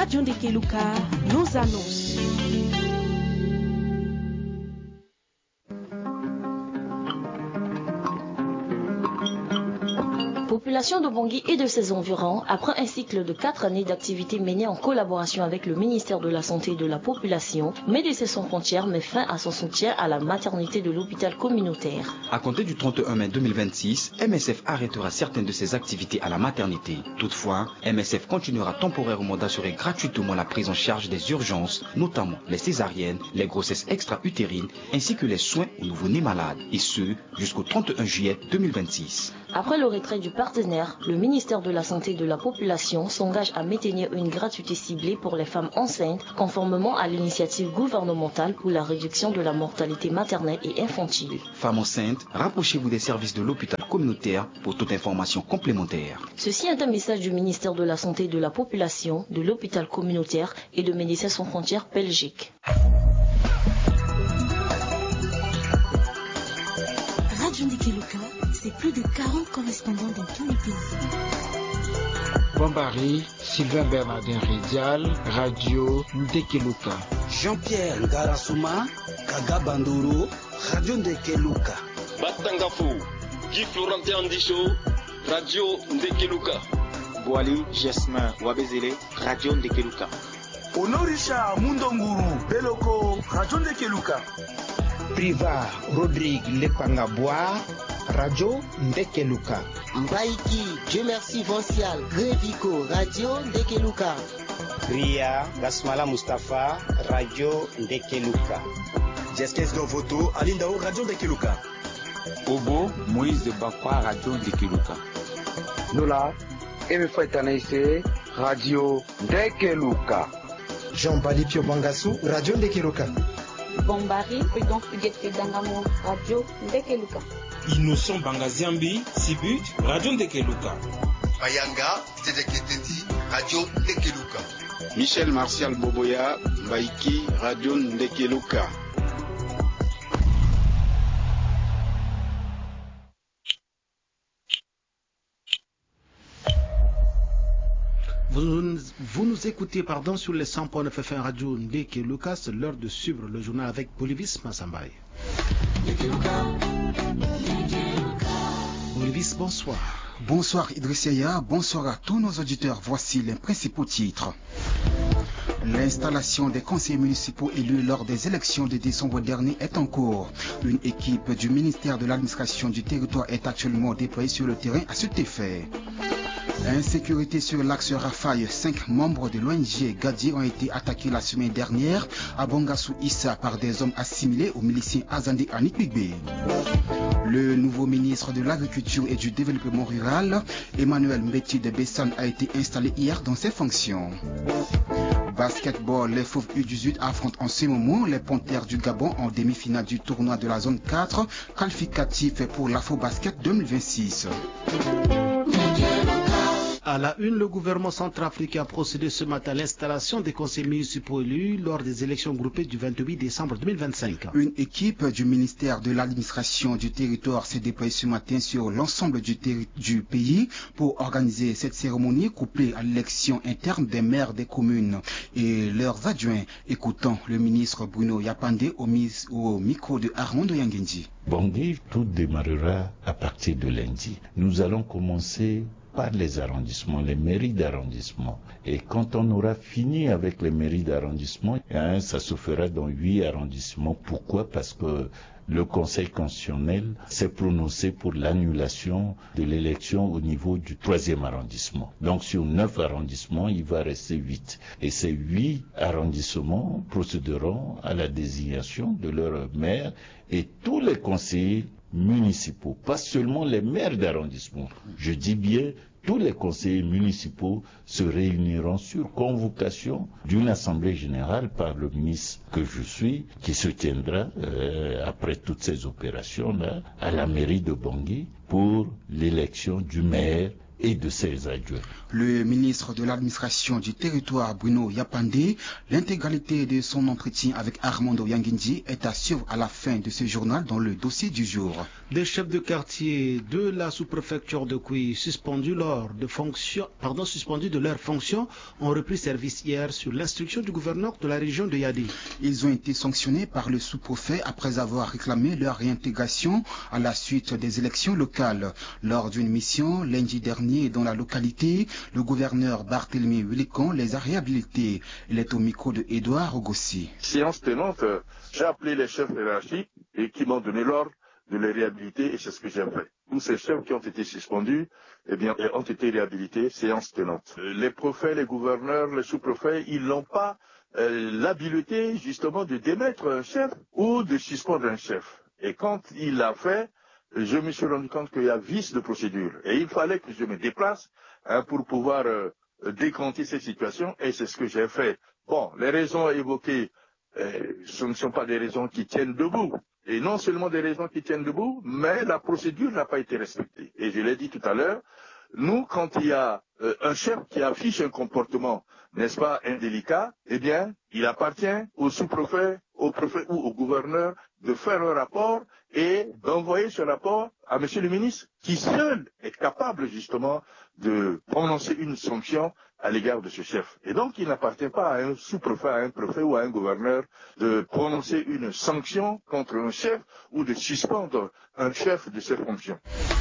Radio Ndekeluka, nos annonces. Population de Bangui et de ses environs, après un cycle de 4 années d'activité menée en collaboration avec le ministère de la Santé et de la Population, Médecins sans frontières met fin à son soutien à la maternité de l'hôpital communautaire. À compter du 31 mai 2026, MSF arrêtera certaines de ses activités à la maternité. Toutefois, MSF continuera temporairement d'assurer gratuitement la prise en charge des urgences, notamment les césariennes, les grossesses extra-utérines, ainsi que les soins aux nouveau-nés malades, et ce, jusqu'au 31 juillet 2026. Après le retrait du partenaire, le ministère de la Santé et de la Population s'engage à maintenir une gratuité ciblée pour les femmes enceintes, conformément à l'initiative gouvernementale pour la réduction de la mortalité maternelle et infantile. Femmes enceintes, rapprochez-vous des services de l'hôpital communautaire pour toute information complémentaire. Ceci est un message du ministère de la Santé et de la Population, de l'hôpital communautaire et de Médecins sans frontières Belgique. Radio Ndekeluka, c'est plus de 40 correspondants dans tous les pays. Bombari, Sylvain Bernardin Ridial, Radio Ndekeluka. Jean-Pierre Ngarasouma, Kaga Bandoro, Radio Ndekeluka. Batangafou, Guy Florentin Andicho, Radio Ndekeluka. Boali Jasmin Wabezele, Radio Ndekeluka. Honorisha Mundonguru, Beloko, Radio Ndekeluka. Priva Rodrigue Lepangabwa, Radio Ndekeluka. Mbaiki, Dieu merci Vancial, Grévico, Radio Ndekeluka. Ria Gasmala Mustafa, Radio Ndekeluka. Jeskes Dovoto, Alindao, Radio Ndekeluka. Obo, Moïse de Bakwa, Radio Ndekeluka. Nola, Emefo Etanaïse, Radio Ndekeluka. Jean-Bali Pio Bangassou, Radio Ndekeluka. Bombari, Prudence Huguette Dangamo, Radio Ndekeluka. Innocent Bangaziambi, Sibut, Radio Ndekeluka. Bayanga, Tedeketeti, Radio Ndekeluka. Michel Martial Boboya, Baiki, Radio Ndekeluka. Vous nous écoutez sur les 100.9 FM Radio Ndekeluka. C'est l'heure de suivre le journal avec Bolivis Massambaye. Bolivis, bonsoir. Bonsoir Idrisseya, bonsoir à tous nos auditeurs. Voici les principaux titres. L'installation des conseillers municipaux élus lors des élections de décembre dernier est en cours. Une équipe du ministère de l'administration du territoire est actuellement déployée sur le terrain à cet effet. Insécurité sur l'axe Rafaï. 5 membres de l'ONG Gadi ont été attaqués la semaine dernière à Bangassou Issa par des hommes assimilés aux miliciens Azandi Anikbigbe. Le nouveau ministre de l'Agriculture et du Développement rural, Emmanuel Mbeti de Bessan, a été installé hier dans ses fonctions. Basketball, les Fauves U18 affrontent en ce moment les Panthères du Gabon en demi-finale du tournoi de la zone 4, qualificatif pour l'Afro-Basket 2026. À la une, le gouvernement centrafricain a procédé ce matin à l'installation des conseils municipaux élus lors des élections groupées du 28 décembre 2025. Une équipe du ministère de l'administration du territoire s'est déployée ce matin sur l'ensemble du pays pour organiser cette cérémonie couplée à l'élection interne des maires des communes et leurs adjoints. Écoutons le ministre Bruno Yapandé au micro de Armando Yangendi. Bangui, tout démarrera à partir de lundi. Nous allons commencer par les arrondissements, les mairies d'arrondissement. Et quand on aura fini avec les mairies d'arrondissement, ça se fera dans 8 arrondissements. Pourquoi? Parce que le Conseil constitutionnel s'est prononcé pour l'annulation de l'élection au niveau du 3e arrondissement. Donc sur 9 arrondissements, il va rester 8. Et ces 8 arrondissements procéderont à la désignation de leur maire et tous les conseillers municipaux, pas seulement les maires d'arrondissement. Je dis bien, tous les conseillers municipaux se réuniront sur convocation d'une assemblée générale par le ministre que je suis, qui se tiendra après toutes ces opérations-là à la mairie de Bangui pour l'élection du maire et de ses adjoints. Le ministre de l'administration du territoire, Bruno Yapandé, l'intégralité de son entretien avec Armando Yanguindji est à suivre à la fin de ce journal dans le dossier du jour. Des chefs de quartier de la sous-préfecture de Kouy suspendus de leurs fonctions ont repris service hier sur l'instruction du gouverneur de la région de Yadé. Ils ont été sanctionnés par le sous-préfet après avoir réclamé leur réintégration à la suite des élections locales. Lors d'une mission lundi dernier dans la localité, le gouverneur Barthélemy Willicon les a réhabilités. Il est au micro de Édouard Ogossi. Séance tenante, j'ai appelé les chefs hiérarchiques et qui m'ont donné l'ordre de les réhabiliter et c'est ce que j'ai fait. Tous ces chefs qui ont été suspendus, ont été réhabilités, séance tenante. Les préfets, les gouverneurs, les sous-préfets, ils n'ont pas l'habileté justement de démettre un chef ou de suspendre un chef. Et quand il l'a fait, je me suis rendu compte qu'il y a vice de procédure. Et il fallait que je me déplace pour pouvoir décanter ces situations et c'est ce que j'ai fait. Bon, les raisons évoquées, ce ne sont pas des raisons qui tiennent debout. Et non seulement des raisons qui tiennent debout, mais la procédure n'a pas été respectée. Et je l'ai dit tout à l'heure, nous, quand il y a un chef qui affiche un comportement, n'est-ce pas, indélicat, il appartient au sous-préfet, au préfet ou au gouverneur de faire un rapport et d'envoyer ce rapport à monsieur le ministre, qui seul est capable justement de prononcer une sanction à l'égard de ce chef. Et donc, il n'appartient pas à un sous-préfet, à un préfet ou à un gouverneur de prononcer une sanction contre un chef ou de suspendre un chef de ses fonctions.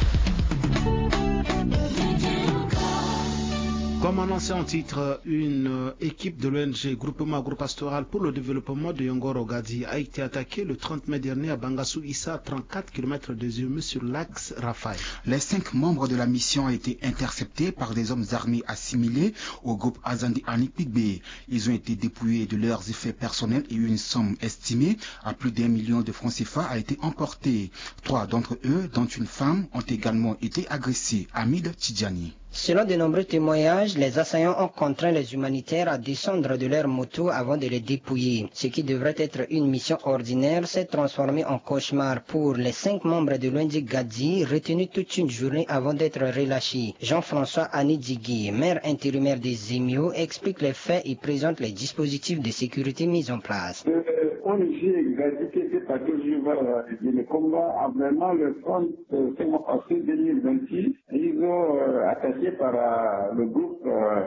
Comme annoncé en titre, une équipe de l'ONG Groupement Agropastoral pour le développement de Yongoro Gadi a été attaquée le 30 mai dernier à Bangassou Issa, 34 km de Zumé sur l'axe Rafaï. Les 5 membres de la mission ont été interceptés par des hommes armés assimilés au groupe Azandi Anikpigbe. Ils ont été dépouillés de leurs effets personnels et une somme estimée à plus d'1 million de francs CFA a été emportée. 3 d'entre eux, dont une femme, ont également été agressés. Hamid Tidjani. Selon de nombreux témoignages, les assaillants ont contraint les humanitaires à descendre de leur moto avant de les dépouiller. Ce qui devrait être une mission ordinaire s'est transformé en cauchemar pour les 5 membres de l'ONG Gadzi, retenus toute une journée avant d'être relâchés. Jean-François Anidjigui, maire intérimaire des Zemio, explique les faits et présente les dispositifs de sécurité mis en place. ONG Gadzi qui était parti le combat a vraiment le compte ce mois passé 2026. Ils ont attaqué par le groupe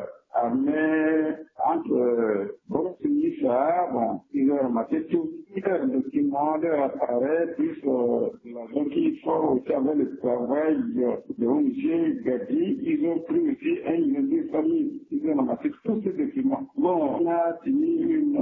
armé entre ils ont ramassé tous leurs documents, leurs appareils, plus l'argent qu'il faut aussi avec le travail de ONG Gadi. Ils ont pris aussi un million de familles. Ils ont ramassé tous ces documents. Bon, on a tenu une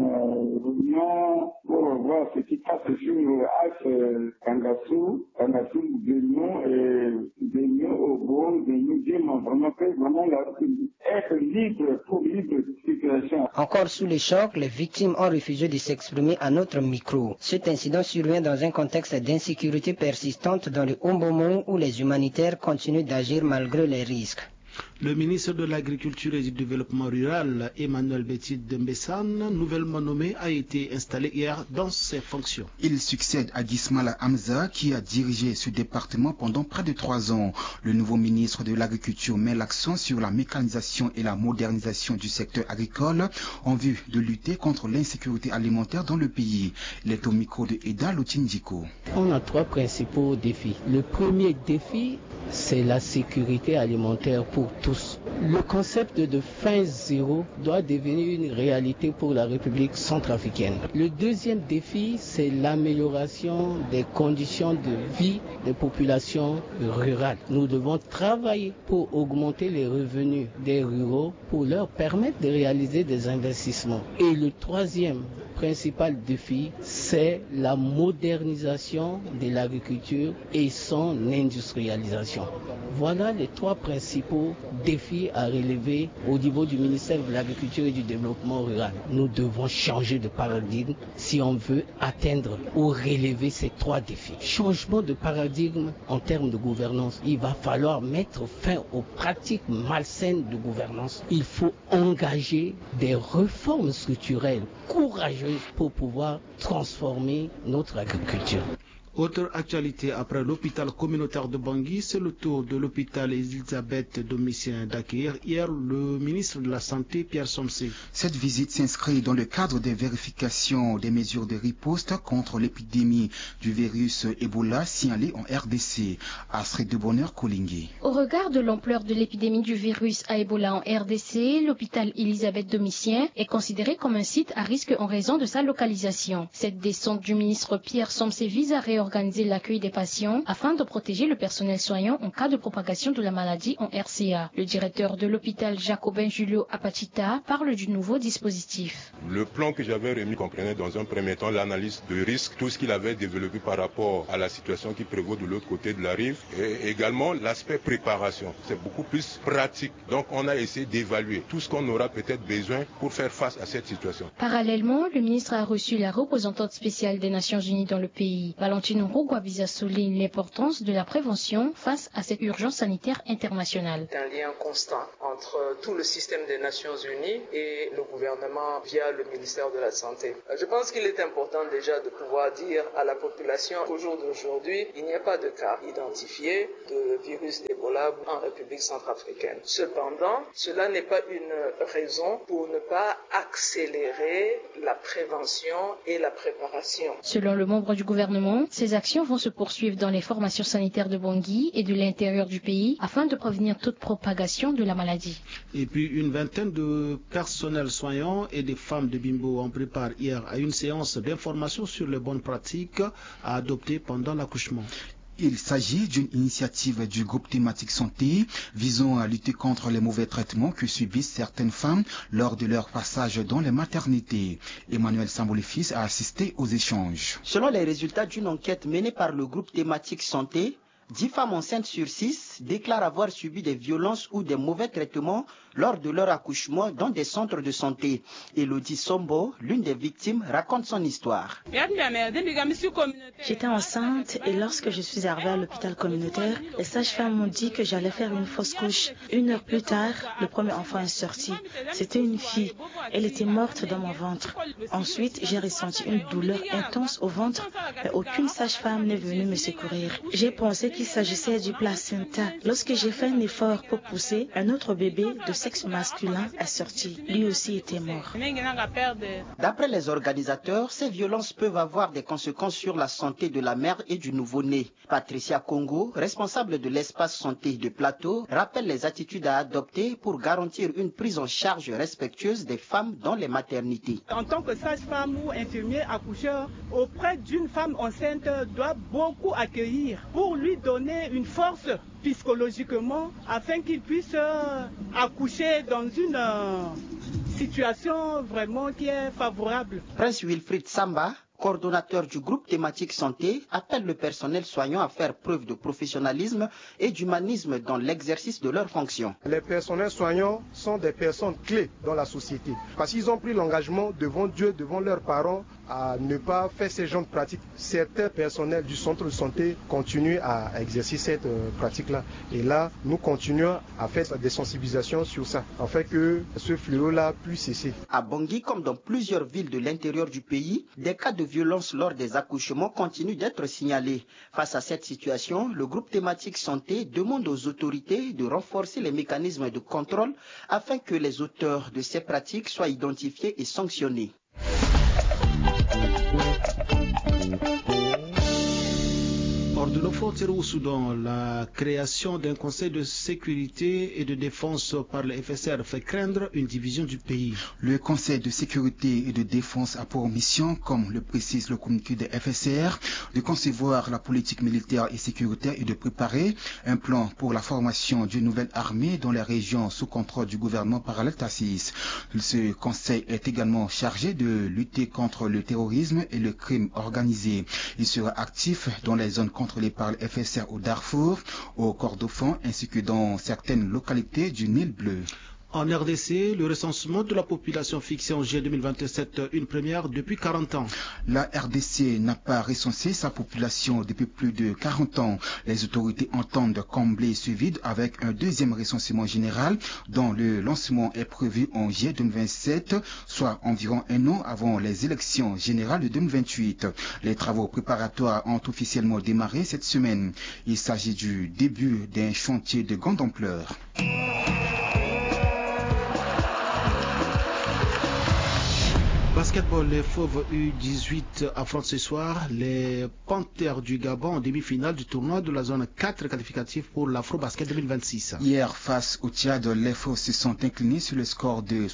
réunion pour voir ce qui passe sur l'axe Bangassou, Benno et Benno au bon, Benno Djema. Vraiment être libre pour libre circulation. Encore sous les chocs, les victimes ont refusé de s'exprimer à notre micro. Cet incident survient dans un contexte d'insécurité persistante dans le Ombomo où les humanitaires continuent d'agir malgré les risques. Le ministre de l'Agriculture et du Développement rural, Emmanuel Betty Dembessane, nouvellement nommé, a été installé hier dans ses fonctions. Il succède à Gismala Hamza qui a dirigé ce département pendant près de 3 ans. Le nouveau ministre de l'Agriculture met l'accent sur la mécanisation et la modernisation du secteur agricole en vue de lutter contre l'insécurité alimentaire dans le pays. Il est au micro de Eda Lotindiko. On a 3 principaux défis. Le premier défi, c'est la sécurité alimentaire pour tous. Le concept de faim zéro doit devenir une réalité pour la République centrafricaine. Le deuxième défi, c'est l'amélioration des conditions de vie des populations rurales. Nous devons travailler pour augmenter les revenus des ruraux pour leur permettre de réaliser des investissements. Et le troisième principal défi, c'est la modernisation de l'agriculture et son industrialisation. Voilà les 3 principaux défis à relever au niveau du ministère de l'Agriculture et du Développement rural. Nous devons changer de paradigme si on veut atteindre ou relever ces 3 défis. Changement de paradigme en termes de gouvernance. Il va falloir mettre fin aux pratiques malsaines de gouvernance. Il faut engager des réformes structurelles courageuses pour pouvoir transformer notre agriculture. Autre actualité, après l'hôpital communautaire de Bangui, c'est le tour de l'hôpital Elisabeth Domitien d'accueillir hier le ministre de la Santé, Pierre Somsé. Cette visite s'inscrit dans le cadre des vérifications des mesures de riposte contre l'épidémie du virus Ebola signalée en RDC. Astrid de Bonheur Kolingui. Au regard de l'ampleur de l'épidémie du virus à Ebola en RDC, l'hôpital Elisabeth Domitien est considéré comme un site à risque en raison de sa localisation. Cette descente du ministre Pierre Somsé vise à réorganiser l'accueil des patients afin de protéger le personnel soignant en cas de propagation de la maladie en RCA. Le directeur de l'hôpital Jacobin Julio Apachita parle du nouveau dispositif. Le plan que j'avais remis comprenait dans un premier temps l'analyse de risque, tout ce qu'il avait développé par rapport à la situation qui prévaut de l'autre côté de la rive et également l'aspect préparation. C'est beaucoup plus pratique. Donc on a essayé d'évaluer tout ce qu'on aura peut-être besoin pour faire face à cette situation. Parallèlement, le ministre a reçu la représentante spéciale des Nations Unies dans le pays. Valentine Rugwabiza souligne l'importance de la prévention face à cette urgence sanitaire internationale. C'est un lien constant entre tout le système des Nations Unies et le gouvernement via le ministère de la Santé. Je pense qu'il est important déjà de pouvoir dire à la population qu'au jour d'aujourd'hui, il n'y a pas de cas identifiés de virus d'Ebola en République centrafricaine. Cependant, cela n'est pas une raison pour ne pas accélérer la prévention et la préparation. Selon le membre du gouvernement, ces actions vont se poursuivre dans les formations sanitaires de Bangui et de l'intérieur du pays afin de prévenir toute propagation de la maladie. Et puis une vingtaine de personnels soignants et des femmes de Bimbo en préparent hier à une séance d'information sur les bonnes pratiques à adopter pendant l'accouchement. Il s'agit d'une initiative du groupe thématique santé visant à lutter contre les mauvais traitements que subissent certaines femmes lors de leur passage dans les maternités. Emmanuel Sambolefis a assisté aux échanges. Selon les résultats d'une enquête menée par le groupe thématique santé, 10 femmes enceintes sur 6 déclarent avoir subi des violences ou des mauvais traitements lors de leur accouchement dans des centres de santé. Elodie Sombo, l'une des victimes, raconte son histoire. J'étais enceinte et lorsque je suis arrivée à l'hôpital communautaire, les sages-femmes m'ont dit que j'allais faire une fausse couche. 1 heure plus tard, le premier enfant est sorti. C'était une fille. Elle était morte dans mon ventre. Ensuite, j'ai ressenti une douleur intense au ventre, mais aucune sage-femme n'est venue me secourir. J'ai pensé qu'il s'agissait du placenta. Lorsque j'ai fait un effort pour pousser, un autre bébé de sexe masculin est sorti. Lui aussi était mort. D'après les organisateurs, ces violences peuvent avoir des conséquences sur la santé de la mère et du nouveau-né. Patricia Congo, responsable de l'espace santé de Plateau, rappelle les attitudes à adopter pour garantir une prise en charge respectueuse des femmes dans les maternités. En tant que sage-femme ou infirmier accoucheur, auprès d'une femme enceinte, doit beaucoup accueillir pour lui donner une force psychologiquement afin qu'il puisse accoucher dans une situation vraiment qui est favorable. Prince Wilfried Samba, coordonnateur du groupe thématique santé, appelle le personnel soignant à faire preuve de professionnalisme et d'humanisme dans l'exercice de leurs fonctions. Les personnels soignants sont des personnes clés dans la société parce qu'ils ont pris l'engagement devant Dieu, devant leurs parents, à ne pas faire ces genres de pratiques. Certains personnels du centre de santé continuent à exercer cette pratique-là. Et là, nous continuons à faire des sensibilisations sur ça, afin que ce fléau-là puisse cesser. À Bangui, comme dans plusieurs villes de l'intérieur du pays, des cas de violence lors des accouchements continuent d'être signalés. Face à cette situation, le groupe thématique santé demande aux autorités de renforcer les mécanismes de contrôle afin que les auteurs de ces pratiques soient identifiés et sanctionnés. Hors de nos frontières au Soudan, la création d'un conseil de sécurité et de défense par le FSR fait craindre une division du pays. Le conseil de sécurité et de défense a pour mission, comme le précise le communiqué de FSR, de concevoir la politique militaire et sécuritaire et de préparer un plan pour la formation d'une nouvelle armée dans les régions sous contrôle du gouvernement parallèle Tassis. Ce conseil est également chargé de lutter contre le terrorisme et le crime organisé. Il sera actif dans les zones contrôlées par le FSR au Darfour, au Kordofan ainsi que dans certaines localités du Nil bleu. En RDC, le recensement de la population fixé en juillet 2027, une première depuis 40 ans. La RDC n'a pas recensé sa population depuis plus de 40 ans. Les autorités entendent combler ce vide avec un deuxième recensement général dont le lancement est prévu en juillet 2027, soit environ un an avant les élections générales de 2028. Les travaux préparatoires ont officiellement démarré cette semaine. Il s'agit du début d'un chantier de grande ampleur. Basketball, les Fauves U18 affrontent ce soir les Panthères du Gabon en demi-finale du tournoi de la zone 4 qualificative pour l'Afro-Basket 2026. Hier, face au Tchad, les Fauves se sont inclinés sur le score de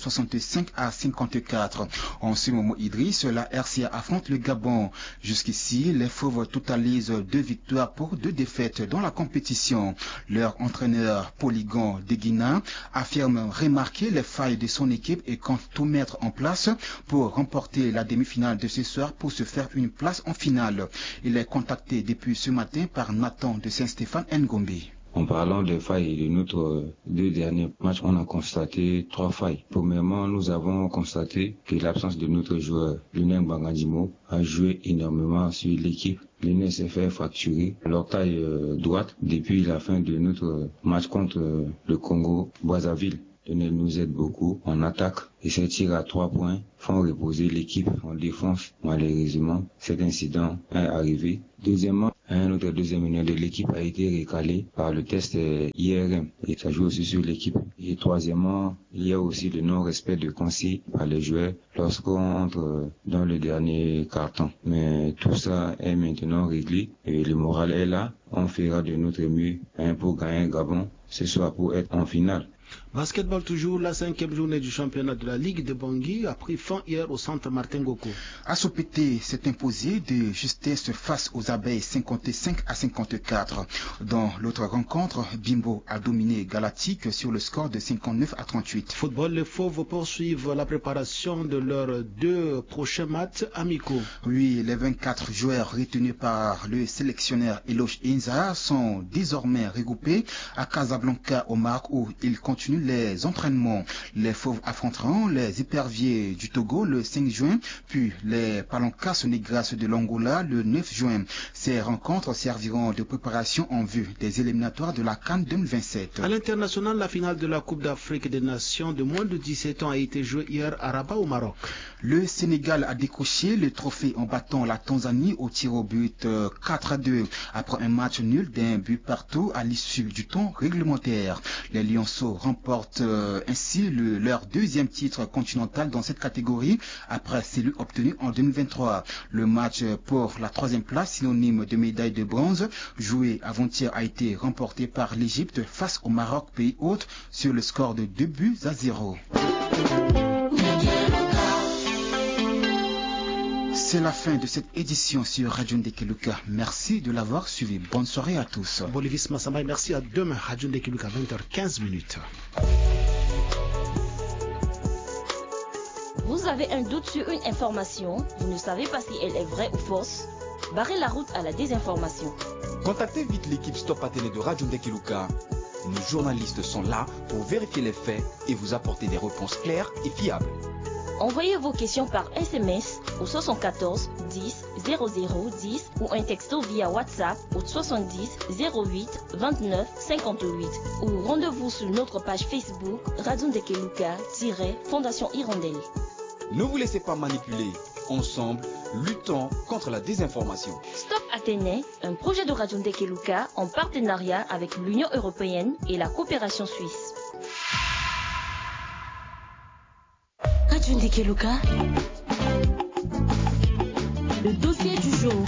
65-54. En ce moment, Idriss, la RCA affronte le Gabon. Jusqu'ici, les Fauves totalisent 2 victoires pour 2 défaites dans la compétition. Leur entraîneur, Polygon Deguina, affirme remarquer les failles de son équipe et compte tout mettre en place pour remporter la demi-finale de ce soir pour se faire une place en finale. Il est contacté depuis ce matin par Nathan de Saint-Stéphane Ngombe. En parlant des failles de notre 2 derniers matchs, on a constaté 3 failles. Premièrement, nous avons constaté que l'absence de notre joueur, Lionel Bangadimo, a joué énormément sur l'équipe. Lionel s'est fait fracturer l'orteil droite depuis la fin de notre match contre le Congo-Brazzaville. Lionel nous aide beaucoup en attaque et ses tirs à 3 points font reposer l'équipe en défense. Malheureusement, cet incident est arrivé. Deuxièmement, un autre deuxième meneur de l'équipe a été recalé par le test IRM et ça joue aussi sur l'équipe. Et troisièmement, il y a aussi le non-respect de consignes par les joueurs lorsqu'on entre dans le dernier quart-temps. Mais tout ça est maintenant réglé et le moral est là. On fera de notre mieux pour gagner Gabon ce soir pour être en finale. Basketball toujours, la 5e journée du championnat de la Ligue de Bangui a pris fin hier au centre Martin Goko. Assopité s'est imposé de justesse face aux abeilles 55-54. Dans l'autre rencontre, Bimbo a dominé Galactique sur le score de 59-38. Football, les Fauves poursuivent la préparation de leurs 2 prochains matchs amicaux. Oui, les 24 joueurs retenus par le sélectionneur Eloge Inza sont désormais regroupés à Casablanca au Maroc où ils continuent les entraînements. Les Fauves affronteront les Éperviers du Togo le 5 juin, puis les Palancas Négras de l'Angola le 9 juin. Ces rencontres serviront de préparation en vue des éliminatoires de la CAN 2027. À l'international, la finale de la Coupe d'Afrique des Nations de moins de 17 ans a été jouée hier à Rabat au Maroc. Le Sénégal a décroché le trophée en battant la Tanzanie au tir au but 4-2 après un match nul d'un but partout à l'issue du temps réglementaire. Les Lionceaux remportent ainsi leur 2e titre continental dans cette catégorie après celui obtenu en 2023. Le match pour la 3e place, synonyme de médaille de bronze, joué avant-hier, a été remporté par l'Égypte face au Maroc, pays hôte, sur le score de 2-0. C'est la fin de cette édition sur Radio Ndekeluka. Merci de l'avoir suivi. Bonne soirée à tous. Bolivis Massamba, merci. À demain, Radio Ndekeluka, 20h15. Vous avez un doute sur une information, vous ne savez pas si elle est vraie ou fausse? Barrez la route à la désinformation. Contactez vite l'équipe Stop à Télé de Radio Ndekeluka. Nos journalistes sont là pour vérifier les faits et vous apporter des réponses claires et fiables. Envoyez vos questions par SMS au 74 10 00 10 ou un texto via WhatsApp au 70 08 29 58 ou rendez-vous sur notre page Facebook Radio Ndekeluka-Fondation Hirondelle. Ne vous laissez pas manipuler. Ensemble, luttons contre la désinformation. Stop Athénée, un projet de Radio Ndekeluka en partenariat avec l'Union européenne et la coopération suisse. Radio Ndekeluka, le dossier du jour.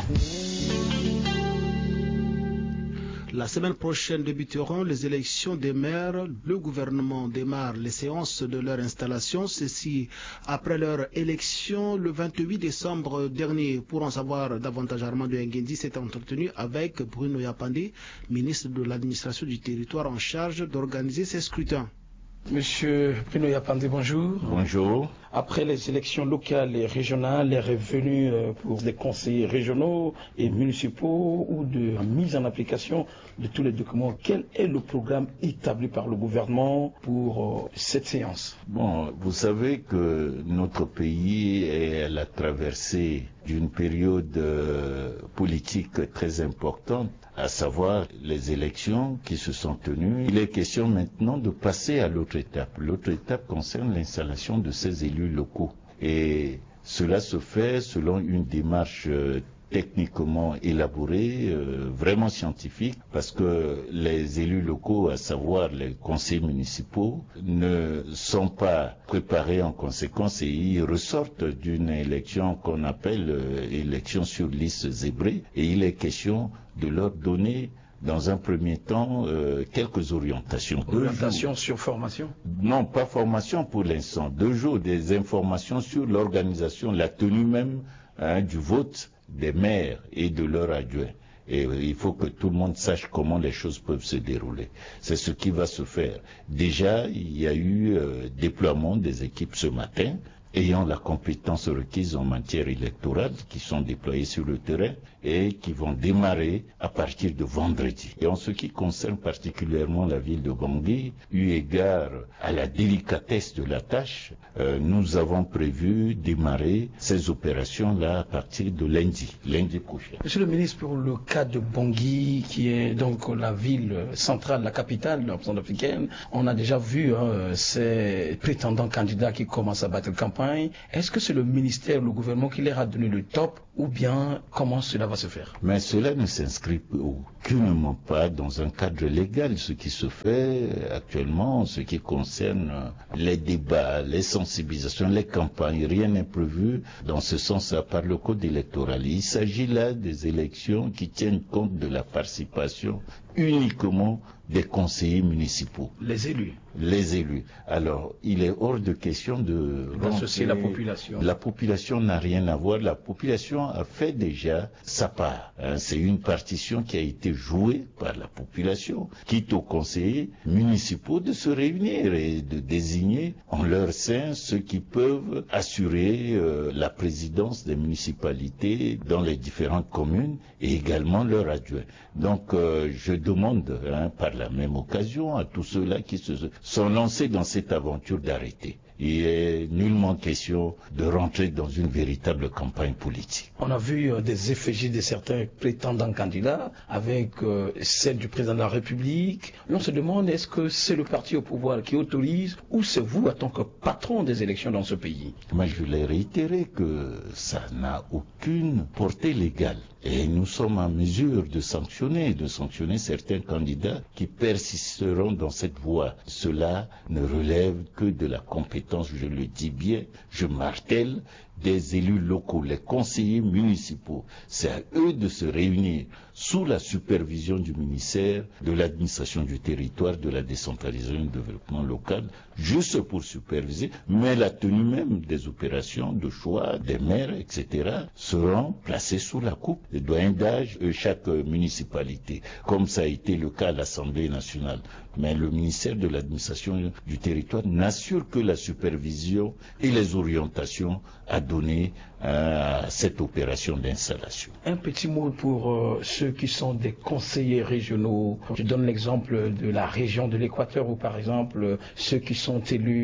La semaine prochaine débuteront les élections des maires. Le gouvernement démarre les séances de leur installation. Ceci après leur élection le 28 décembre dernier. Pour en savoir davantage, Armando Nguendi s'est entretenu avec Bruno Yapandé, ministre de l'administration du territoire en charge d'organiser ces scrutins. Monsieur Bruno Yapandé, bonjour. Bonjour. après les élections locales et régionales, les revenus pour les conseillers régionaux et municipaux ou de la mise en application de tous les documents. Quel est le programme établi par le gouvernement pour cette séance? Bon, vous savez que notre pays est à la traversée d'une période politique très importante, à savoir les élections qui se sont tenues. Il est question maintenant de passer à l'autre étape. L'autre étape concerne l'installation de ces élus locaux. Et cela se fait selon une démarche techniquement élaborée, vraiment scientifique, parce que les élus locaux, à savoir les conseils municipaux, ne sont pas préparés en conséquence et ils ressortent d'une élection qu'on appelle élection sur liste zébrée, et il est question de leur donner dans un premier temps quelques orientations. Orientations sur formation? Non, pas formation pour l'instant. 2 jours, des informations sur l'organisation, la tenue même du vote des maires et de leurs adjoints. Et il faut que tout le monde sache comment les choses peuvent se dérouler. C'est ce qui va se faire. Déjà, il y a eu déploiement des équipes ce matin, ayant la compétence requise en matière électorale, qui sont déployées sur le terrain et qui vont démarrer à partir de vendredi. Et en ce qui concerne particulièrement la ville de Bangui, eu égard à la délicatesse de la tâche, nous avons prévu démarrer ces opérations-là à partir de lundi prochain. Monsieur le ministre, pour le cas de Bangui, qui est donc la ville centrale, la capitale de la centrafricaine, on a déjà vu ces prétendants candidats qui commencent à battre le campagne. Est-ce que c'est le ministère, le gouvernement qui leur a donné le top, ou bien comment cela va se faire? Mais cela ne s'inscrit aucunement pas dans un cadre légal. Ce qui se fait actuellement, en ce qui concerne les débats, les sensibilisations, les campagnes, rien n'est prévu dans ce sens-là par le code électoral. Il s'agit là des élections qui tiennent compte de la participation uniquement des conseillers municipaux. Les élus. Les élus. Alors, il est hors de question d'associer la population. La population n'a rien à voir. La population a fait déjà sa part. C'est une partition qui a été jouée par la population, quitte aux conseillers municipaux de se réunir et de désigner en leur sein ceux qui peuvent assurer la présidence des municipalités dans les différentes communes et également leurs adjoints. Donc, je demande par la même occasion à tous ceux-là qui se sont lancés dans cette aventure d'arrêter. Il est nullement question de rentrer dans une véritable campagne politique. On a vu des effigies de certains prétendants candidats avec celle du président de la République. L'on se demande, est-ce que c'est le parti au pouvoir qui autorise ou c'est vous en tant que patron des élections dans ce pays? Moi, je voulais réitérer que ça n'a aucune portée légale. Et nous sommes en mesure de sanctionner certains candidats qui persisteront dans cette voie. Cela ne relève que de la compétence, je le dis bien, je martèle, des élus locaux, les conseillers municipaux. C'est à eux de se réunir sous la supervision du ministère de l'administration du territoire, de la décentralisation et du développement local, juste pour superviser, mais la tenue même des opérations de choix des maires, etc., seront placées sous la coupe des doyens d'âge de chaque municipalité, comme ça a été le cas à l'Assemblée nationale. Mais le ministère de l'administration du territoire n'assure que la supervision et les orientations à donner à cette opération d'installation. Un petit mot pour ceux qui sont des conseillers régionaux. Je donne l'exemple de la région de l'Équateur où par exemple ceux qui sont élus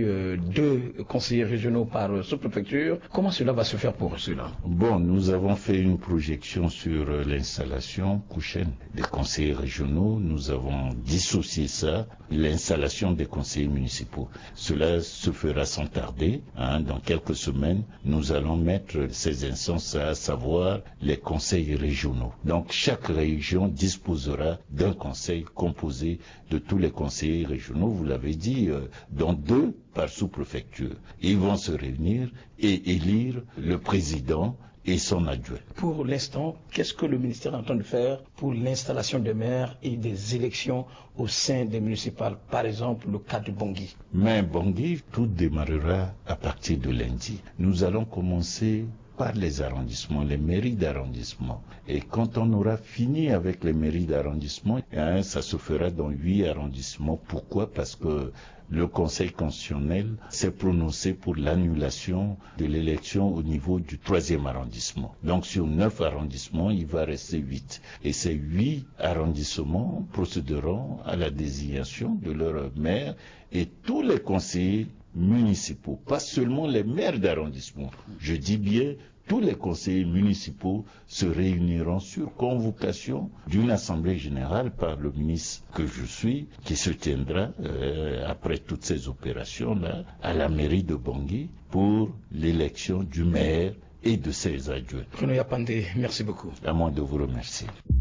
2 conseillers régionaux par sous-préfecture. Comment cela va se faire pour ceux-là? Bon, nous avons fait une projection sur l'installation prochaine des conseillers régionaux. Nous avons dissocié ça, l'installation des conseillers municipaux. Cela se fera sans tarder. Dans quelques semaines, nous allons mettre ces instances, à savoir les conseils régionaux. Donc chaque région disposera d'un conseil composé de tous les conseillers régionaux, vous l'avez dit, dont 2 par sous-préfecture. Ils vont se réunir et élire le président et son adjoint. Pour l'instant, qu'est-ce que le ministère est en train de faire pour l'installation des maires et des élections au sein des municipales? Par exemple, le cas de Bangui. Mais Bangui, tout démarrera à partir de lundi. Nous allons commencer par les arrondissements, les mairies d'arrondissement. Et quand on aura fini avec les mairies d'arrondissement, ça se fera dans 8 arrondissements. Pourquoi? Parce que le Conseil constitutionnel s'est prononcé pour l'annulation de l'élection au niveau du 3e arrondissement. Donc sur 9 arrondissements, il va rester 8. Et ces 8 arrondissements procéderont à la désignation de leur maire et tous les conseillers municipaux, pas seulement les maires d'arrondissement. Je dis bien tous les conseillers municipaux se réuniront sur convocation d'une assemblée générale par le ministre que je suis, qui se tiendra après toutes ces opérations-là à la mairie de Bangui pour l'élection du maire et de ses adjoints. René Yapandé, merci beaucoup. À moi de vous remercier.